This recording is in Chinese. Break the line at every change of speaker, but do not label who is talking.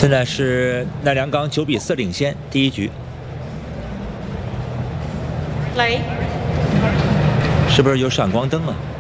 现在是奈良冈9比4领先，第一局。
Play.
是不是有闪光灯啊？